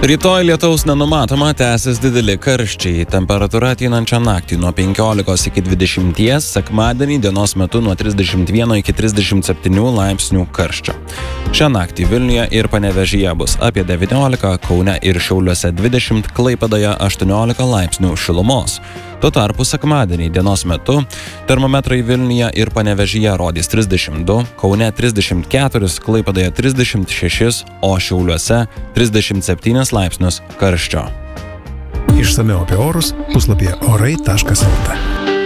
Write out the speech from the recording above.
Rytoj lietaus nenumatoma, tęsis dideli karščiai. Temperatūra ateinančią naktį nuo 15 iki 20, sekmadienį dienos metu nuo 31 iki 37 laipsnių karščio. Šią naktį Vilniuje ir Panevėžyje bus apie 19, Kaune ir Šiauliuose 20, Klaipėdoje 18 laipsnių šilumos. Tuo tarpu sekmadienį dienos metu termometrai Vilniuje ir Panevėžyje rodys 32, Kaune 34, Klaipėdoje 36, o Šiauliuose 37 laipsnius karščio. Išsamiau apie orus puslapyje orai.lt.